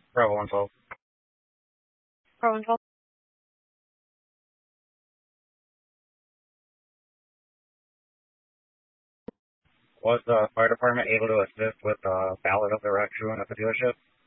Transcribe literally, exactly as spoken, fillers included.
Bravo one twelve. Bravo one twelve. Was the fire department able to assist with the ballot of the raccoon at the dealership?